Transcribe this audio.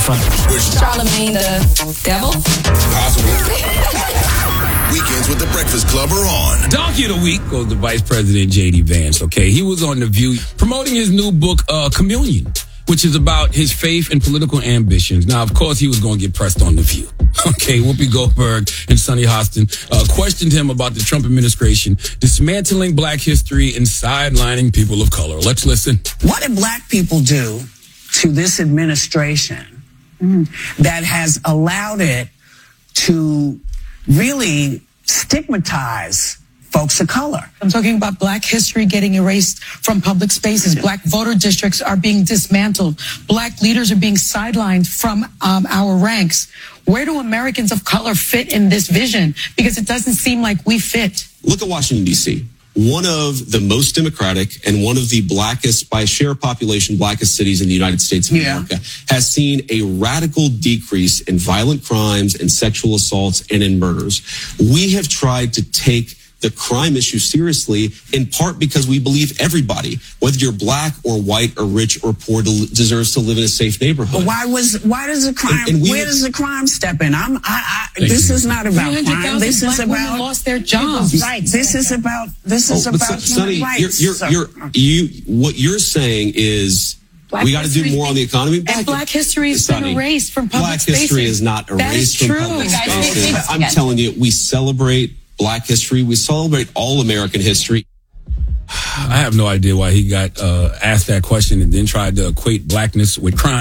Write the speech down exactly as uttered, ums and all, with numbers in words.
front. Charlemagne the devil? Possible. Weekends with the Breakfast Club are on. Donkey of the Week goes to Vice President J D. Vance, okay? He was on The View promoting his new book, uh, Communion, which is about his faith and political ambitions. Now, of course, he was going to get pressed on The View. Okay, Whoopi Goldberg and Sonny Hostin uh, questioned him about the Trump administration dismantling black history and sidelining people of color. Let's listen. What did black people do to this administration that has allowed it to really stigmatize folks of color? I'm talking about black history getting erased from public spaces. Black voter districts are being dismantled. Black leaders are being sidelined from um, our ranks. Where do Americans of color fit in this vision? Because it doesn't seem like we fit. Look at Washington, D C, one of the most democratic and one of the blackest, by share of population, blackest cities in the United States of Yeah. America, has seen a radical decrease in violent crimes and sexual assaults and in murders. We have tried to take the crime issue seriously, in part because we believe everybody, whether you're black or white or rich or poor, deserves to live in a safe neighborhood. But why was why does the crime And- and we- where does the crime step in? I'm I, I Thank this you. is not about crime. This is black women about lost their jobs. right. This is about this is Oh, but about Sonny, human you're, rights. you're, So- you're, you, what you're saying is Black we got to do history- more on the economy. And black history has been Sonny, erased from public Black spaces. history is not That is erased from true. public Guys, it- spaces. it's- I'm yeah. telling you, we celebrate black history. We celebrate all American history. I have no idea why he got uh, asked that question and then tried to equate blackness with crime.